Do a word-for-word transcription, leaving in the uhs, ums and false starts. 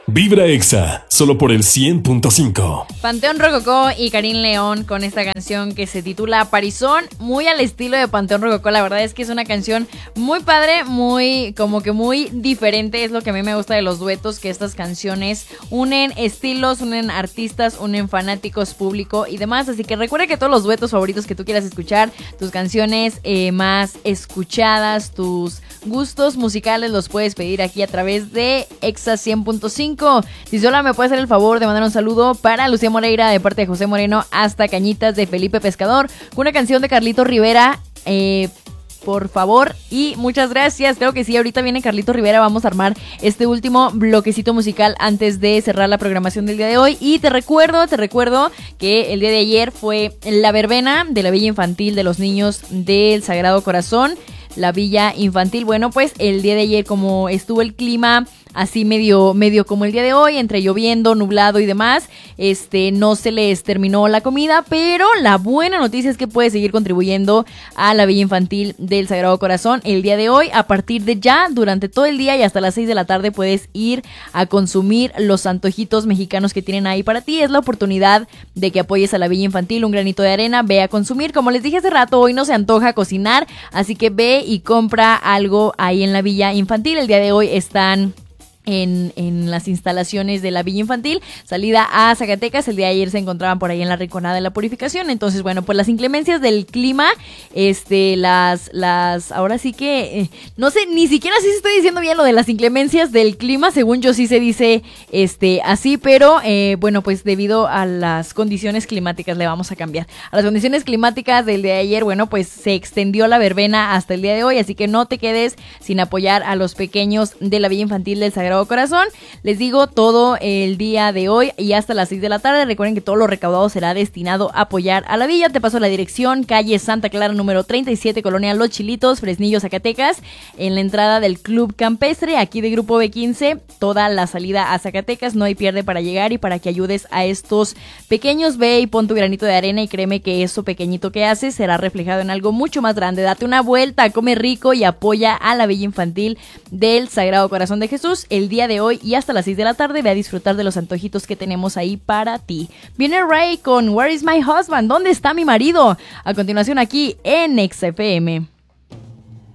Vibra Exa, solo por el cien punto cinco. Panteón Rococó y Karim León con esta canción que se titula Parizón, muy al estilo de Panteón Rococó. La verdad es que es una canción muy padre, muy como que muy diferente. Es lo que a mí me gusta de los duetos, que estas canciones unen estilos, unen artistas, unen fanáticos, público y demás. Así que recuerda que todos los duetos favoritos que tú quieras escuchar, tus canciones eh, más escuchadas, tus gustos musicales, los puedes pedir aquí a través de Exa cien punto cinco. Si sola me puede hacer el favor de mandar un saludo para Lucía Moreira de parte de José Moreno hasta Cañitas de Felipe Pescador, con una canción de Carlito Rivera, eh, por favor, y muchas gracias. Creo que sí, ahorita viene Carlito Rivera, vamos a armar este último bloquecito musical antes de cerrar la programación del día de hoy. Y te recuerdo, te recuerdo que el día de ayer fue la verbena de la Villa Infantil de los Niños del Sagrado Corazón, la Villa Infantil. Bueno, pues el día de ayer, como estuvo el clima así medio, medio como el día de hoy, entre lloviendo, nublado y demás, este, no se les terminó la comida, pero la buena noticia es que puedes seguir contribuyendo a la Villa Infantil del Sagrado Corazón el día de hoy. A partir de ya, durante todo el día y hasta las seis de la tarde puedes ir a consumir los antojitos mexicanos que tienen ahí para ti. Es la oportunidad de que apoyes a la Villa Infantil, un granito de arena, ve a consumir. Como les dije hace rato, hoy no se antoja cocinar, así que ve y compra algo ahí en la Villa Infantil. El día de hoy están En, en las instalaciones de la Villa Infantil, salida a Zacatecas. El día de ayer se encontraban por ahí en la Rinconada de la Purificación. Entonces, bueno, pues las inclemencias del clima, este, las, las, ahora sí que, eh, no sé, ni siquiera si estoy diciendo bien lo de las inclemencias del clima, según yo sí se dice, este, así, pero, eh, bueno, pues debido a las condiciones climáticas le vamos a cambiar. A las condiciones climáticas del día de ayer, bueno, pues se extendió la verbena hasta el día de hoy, así que no te quedes sin apoyar a los pequeños de la Villa Infantil del Sagrado Corazón. Les digo, todo el día de hoy y hasta las seis de la tarde. Recuerden que todo lo recaudado será destinado a apoyar a la villa. Te paso la dirección: calle Santa Clara número treinta y siete, Colonia Los Chilitos, Fresnillo, Zacatecas, en la entrada del Club Campestre, aquí de Grupo B quince, toda la salida a Zacatecas. No hay pierde para llegar y para que ayudes a estos pequeños. Ve y pon tu granito de arena y créeme que eso pequeñito que haces será reflejado en algo mucho más grande. Date una vuelta, come rico y apoya a la Villa Infantil del Sagrado Corazón de Jesús el día de hoy y hasta las seis de la tarde. Ve a disfrutar de los antojitos que tenemos ahí para ti. Viene Ray con Where is my husband? ¿Dónde está mi marido? A continuación aquí en Exa F M.